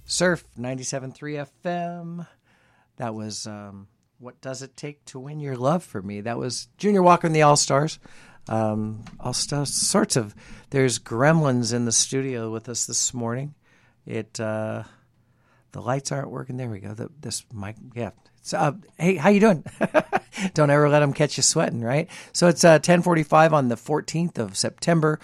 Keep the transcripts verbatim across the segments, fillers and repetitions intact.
Surf ninety-seven point three F M. That was um, What Does It Take to Win Your Love for Me? That was Junior Walker and the All-Stars. Um, all st- sorts of, there's gremlins in the studio with us this morning. It, uh, the lights aren't working. There we go. The, this mic, yeah. So, uh, hey, how you doing? Don't ever let them catch you sweating, right? So it's uh, ten forty-five on the fourteenth of September.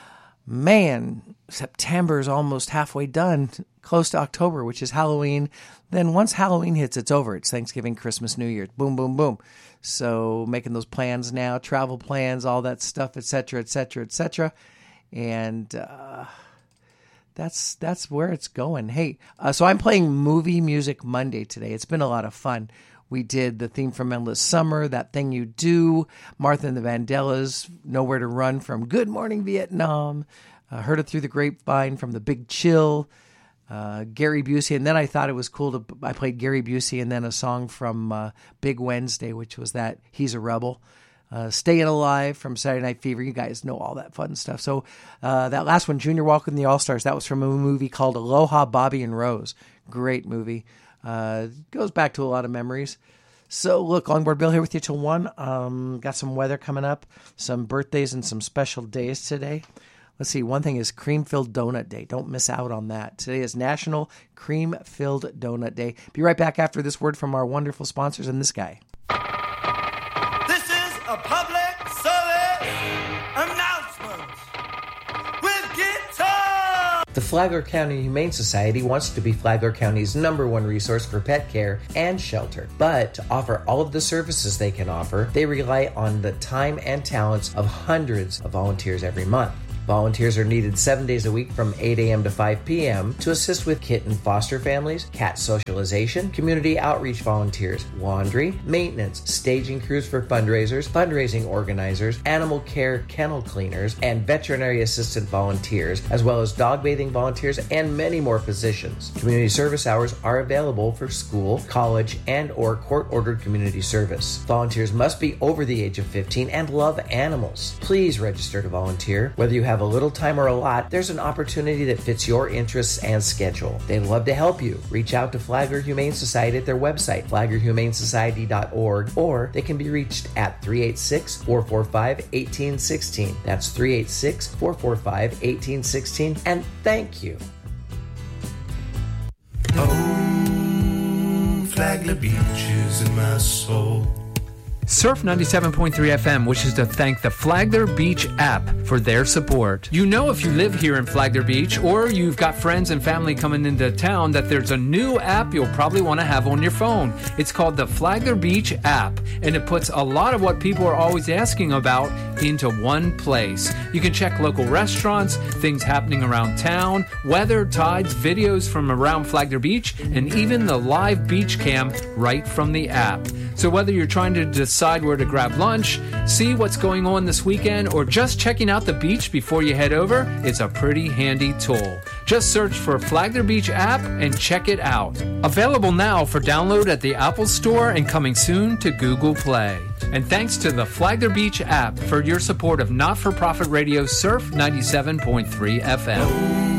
Man, September is almost halfway done, close to October, which is Halloween. Then once Halloween hits, it's over. It's Thanksgiving, Christmas, New Year. Boom, boom, boom. So making those plans now, travel plans, all that stuff, et cetera, et cetera, et cetera. And uh, that's that's where it's going. Hey, uh, so I'm playing Movie Music Monday today. It's been a lot of fun. We did the theme from Endless Summer, That Thing You Do, Martha and the Vandellas, Nowhere to Run from Good Morning Vietnam, uh, Heard It Through the Grapevine from The Big Chill, uh, Gary Busey. And then I thought it was cool to, I played Gary Busey and then a song from uh, Big Wednesday, which was that He's a Rebel. Uh, Staying Alive from Saturday Night Fever. You guys know all that fun stuff. So uh, that last one, Junior Walker and the All-Stars, that was from a movie called Aloha, Bobby and Rose. Great movie. Uh, goes back to a lot of memories. So look, Longboard Bill here with you till one. Um, got some weather coming up, some birthdays and some special days today. Let's see. One thing is Cream-Filled Donut Day. Don't miss out on that. Today is National Cream-Filled Donut Day. Be right back after this word from our wonderful sponsors and this guy. This is a public service announcement with guitar. The Flagler County Humane Society wants to be Flagler County's number one resource for pet care and shelter. But to offer all of the services they can offer, they rely on the time and talents of hundreds of volunteers every month. Volunteers are needed seven days a week from eight a.m. to five p.m. to assist with kitten foster families, cat socialization, community outreach volunteers, laundry, maintenance, staging crews for fundraisers, fundraising organizers, animal care kennel cleaners, and veterinary assistant volunteers, as well as dog bathing volunteers and many more positions. Community service hours are available for school, college, and or court-ordered community service. Volunteers must be over the age of fifteen and love animals. Please register to volunteer. Whether you have a little time or a lot, there's an opportunity that fits your interests and schedule. They'd love to help you. Reach out to Flagler Humane Society at their website, flagler humane society dot org, or they can be reached at three eight six, four four five, one eight one six. That's three eight six, four four five, one eight one six. And thank you. Oh, Flagler Beach is in my soul. Surf ninety-seven point three F M wishes to thank the Flagler Beach app for their support. You know, if you live here in Flagler Beach or you've got friends and family coming into town, that there's a new app you'll probably want to have on your phone. It's called the Flagler Beach app, and it puts a lot of what people are always asking about into one place. You can check local restaurants, things happening around town, weather, tides, videos from around Flagler Beach, and even the live beach cam right from the app. So whether you're trying to decide where to grab lunch, see what's going on this weekend, or just checking out the beach before you head over, it's a pretty handy tool. Just search for Flagler Beach app and check it out. Available now for download at the Apple Store and coming soon to Google Play. And thanks to the Flagler Beach app for your support of not-for-profit radio Surf ninety-seven point three F M.